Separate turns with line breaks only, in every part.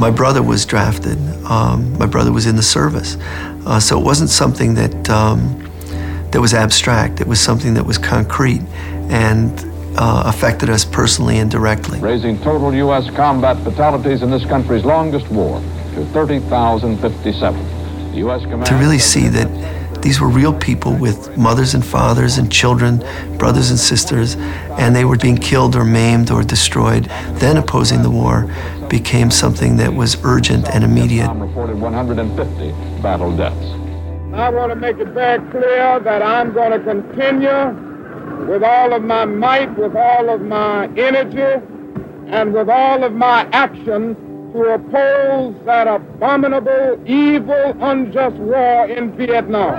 My brother was drafted. My brother was in the service. So it wasn't something that was abstract. It was something that was concrete and affected us personally and directly.
Raising total U.S. combat fatalities in this country's longest war to 30,057. The U.S. command
to really see that these were real people with mothers and fathers and children, brothers and sisters, and they were being killed or maimed or destroyed. Then opposing the war became something that was urgent and immediate.
Reported 150 battle deaths.
I want to make it very clear that I'm going to continue with all of my might, with all of my energy, and with all of my action to oppose that abominable, evil, unjust war in Vietnam.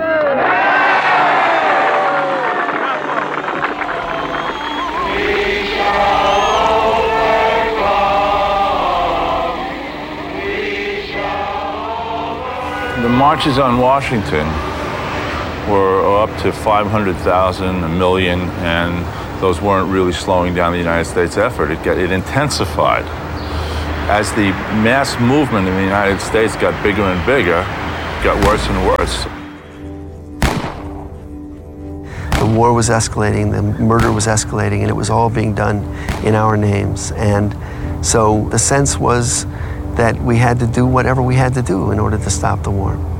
The marches on Washington were up to 500,000, a million, and those weren't really slowing down the United States effort. It intensified. As the mass movement in the United States got bigger and bigger, it got worse and worse.
The war was escalating, the murder was escalating, and it was all being done in our names. And so the sense was that we had to do whatever we had to do in order to stop the war.